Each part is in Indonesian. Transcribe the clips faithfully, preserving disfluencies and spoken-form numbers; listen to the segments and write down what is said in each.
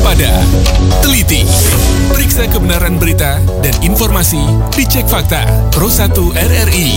waspada, teliti, periksa kebenaran berita dan informasi, dicek fakta. Pro satu R R I.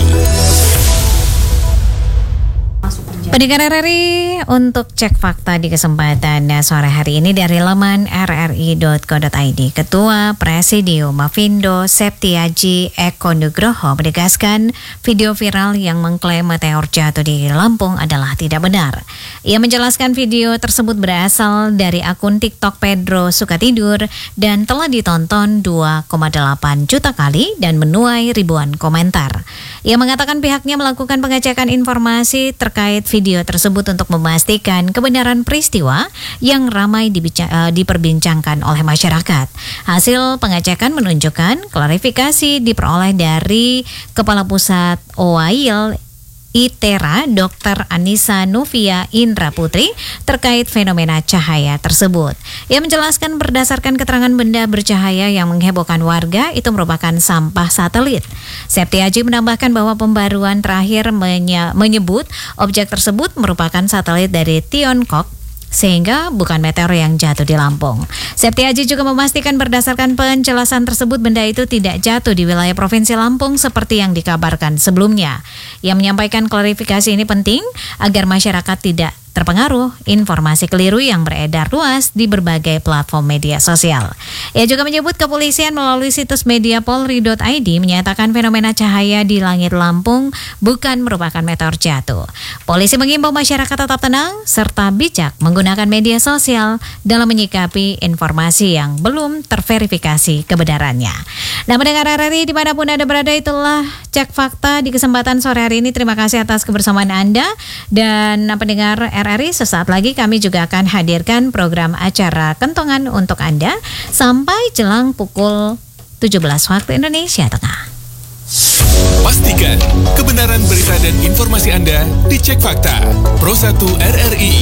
Pendengar R R I, untuk cek fakta di kesempatan sore hari ini dari laman r r i dot co dot i d. Ketua Presidium Mavindo Septiaji Eko Nugroho menegaskan video viral yang mengklaim meteor jatuh di Lampung adalah tidak benar. Ia menjelaskan video tersebut berasal dari akun TikTok Pedro Sukatidur dan telah ditonton dua koma delapan juta kali dan menuai ribuan komentar. Ia mengatakan pihaknya melakukan pengecekan informasi terkait video tersebut untuk memastikan kebenaran peristiwa yang ramai dibica- uh, diperbincangkan oleh masyarakat. Hasil pengecekan menunjukkan klarifikasi diperoleh dari Kepala Pusat O A I L ITERA Dokter Anissa Novia Indra Putri terkait fenomena cahaya tersebut. Ia menjelaskan berdasarkan keterangan benda bercahaya yang menghebohkan warga itu merupakan sampah satelit. Septiaji menambahkan bahwa pembaruan terakhir menye- menyebut objek tersebut merupakan satelit dari Tiongkok sehingga bukan meteor yang jatuh di Lampung. Septiaji juga memastikan berdasarkan penjelasan tersebut benda itu tidak jatuh di wilayah Provinsi Lampung seperti yang dikabarkan sebelumnya. Ia menyampaikan klarifikasi ini penting agar masyarakat tidak terpengaruh informasi keliru yang beredar luas di berbagai platform media sosial. Ia juga menyebut kepolisian melalui situs media polri dot i d menyatakan fenomena cahaya di langit Lampung bukan merupakan meteor jatuh. Polisi mengimbau masyarakat tetap tenang serta bijak menggunakan media sosial dalam menyikapi informasi yang belum terverifikasi kebenarannya. Nah, mendengar R R I dimanapun Anda berada, itulah cek fakta di kesempatan sore hari ini. Terima kasih atas kebersamaan Anda dan pendengar R R I. Sesaat lagi kami juga akan hadirkan program acara Kentongan untuk Anda sampai jelang pukul tujuh belas waktu Indonesia Tengah. Pastikan kebenaran berita dan informasi Anda dicek fakta. Pro satu R R I.